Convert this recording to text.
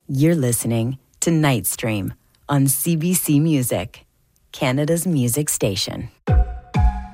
You're listening to Night Stream on CBC Music, Canada's music station.